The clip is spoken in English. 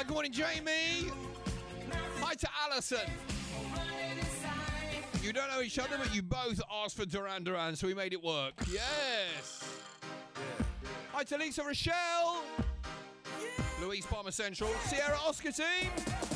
Good morning, Jamie. Hi to Alison. You don't know each other, but you both asked for Duran Duran, so we made it work. Yes. Hi to Lisa Rochelle. Louise Palmer Central. Sierra Oscar team.